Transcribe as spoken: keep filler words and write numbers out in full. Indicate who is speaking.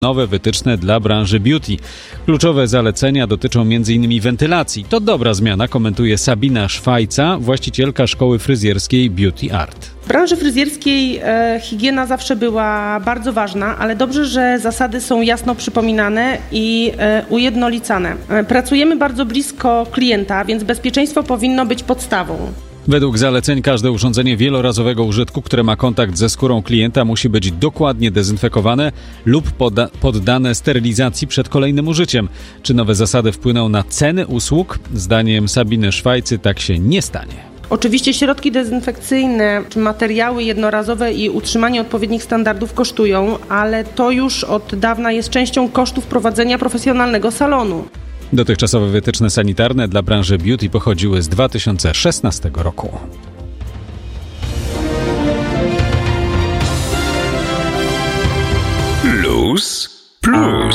Speaker 1: nowe wytyczne dla branży beauty. Kluczowe zalecenia dotyczą między innymi wentylacji. To dobra zmiana, komentuje Sabina Szwajca, właścicielka szkoły fryzjerskiej Beauty Art.
Speaker 2: W branży fryzjerskiej e, higiena zawsze była bardzo ważna, ale dobrze, że zasady są jasno przypominane i e, ujednolicane. E, pracujemy bardzo blisko klienta, więc bezpieczeństwo powinno być podstawą.
Speaker 1: Według zaleceń każde urządzenie wielorazowego użytku, które ma kontakt ze skórą klienta, musi być dokładnie dezynfekowane lub poda- poddane sterylizacji przed kolejnym użyciem. Czy nowe zasady wpłyną na ceny usług? Zdaniem Sabiny Szwajcy tak się nie stanie.
Speaker 2: Oczywiście środki dezynfekcyjne, czy materiały jednorazowe i utrzymanie odpowiednich standardów kosztują, ale to już od dawna jest częścią kosztów prowadzenia profesjonalnego salonu.
Speaker 1: Dotychczasowe wytyczne sanitarne dla branży beauty pochodziły z dwa tysiące szesnastego roku.
Speaker 3: Plus Plus.